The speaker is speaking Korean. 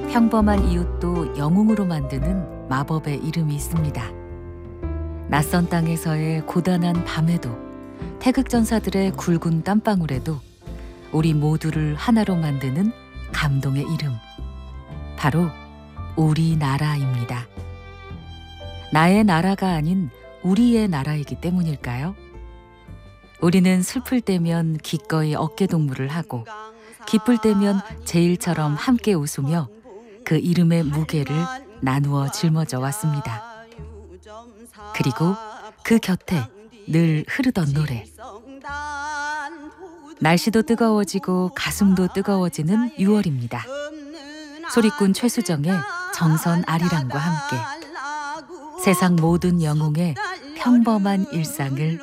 평범한 이웃도 영웅으로 만드는 마법의 이름이 있습니다. 낯선 땅에서의 고단한 밤에도, 태극전사들의 굵은 땀방울에도 우리 모두를 하나로 만드는 감동의 이름, 바로 우리나라입니다. 나의 나라가 아닌 우리의 나라이기 때문일까요? 우리는 슬플 때면 기꺼이 어깨동무를 하고, 기쁠 때면 제일처럼 함께 웃으며 그 이름의 무게를 나누어 짊어져 왔습니다. 그리고 그 곁에 늘 흐르던 노래. 날씨도 뜨거워지고 가슴도 뜨거워지는 6월입니다. 소리꾼 최수정의 정선 아리랑과 함께 세상 모든 영웅의 평범한 일상을